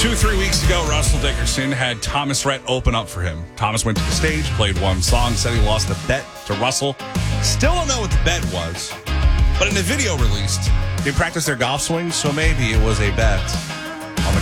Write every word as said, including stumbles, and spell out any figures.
Two, three weeks ago, Russell Dickerson had Thomas Rhett open up for him. Thomas went to the stage, played one song, said he lost a bet to Russell. Still don't know what the bet was, but in the video released, they practiced their golf swings, so maybe it was a bet.